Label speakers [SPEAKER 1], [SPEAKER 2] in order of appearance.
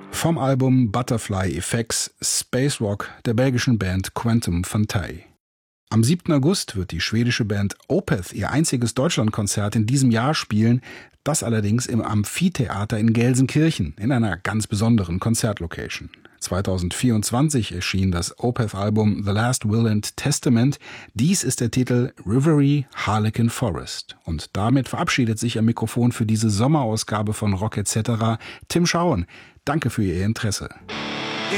[SPEAKER 1] Vom Album Butterfly Effects Space Rock der belgischen Band Quantum Fantae. Am 7. August wird die schwedische Band Opeth ihr einziges Deutschlandkonzert in diesem Jahr spielen, das allerdings im Amphitheater in Gelsenkirchen, in einer ganz besonderen Konzertlocation. 2024 erschien das Opeth-Album The Last Will and Testament. Dies ist der Titel Rivery Harlequin Forest. Und damit verabschiedet sich am Mikrofon für diese Sommerausgabe von Rock etc. Tim Schauen. Danke für Ihr Interesse.